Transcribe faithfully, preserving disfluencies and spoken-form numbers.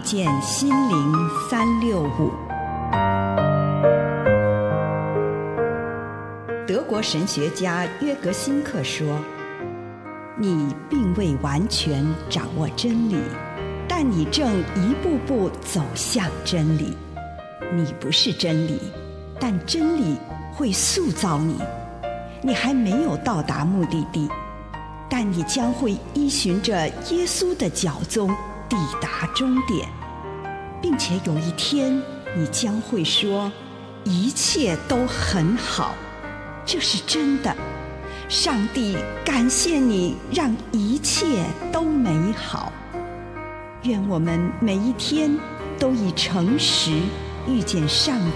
见心灵三六五。德国神学家约格辛克说，你并未完全掌握真理，但你正一步步走向真理。你不是真理，但真理会塑造你。你还没有到达目的地，但你将会依循着耶稣的脚踪抵达终点，并且有一天你将会说，一切都很好。这是真的。上帝感谢你，让一切都美好。愿我们每一天都以诚实遇见上